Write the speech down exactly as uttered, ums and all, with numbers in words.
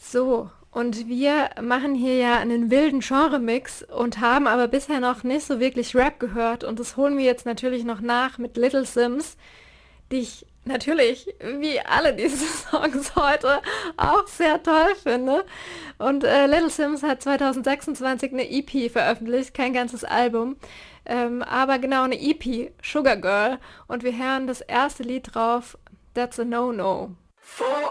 So, und wir machen hier ja einen wilden Genre-Mix und haben aber bisher noch nicht so wirklich Rap gehört. Und das holen wir jetzt natürlich noch nach mit Little Sims, die ich natürlich, wie alle diese Songs heute, auch sehr toll finde. Und äh, Little Sims hat zwanzig sechsundzwanzig eine E P veröffentlicht, kein ganzes Album, ähm, aber genau eine E P, Sugar Girl. Und wir hören das erste Lied drauf, That's a No-No.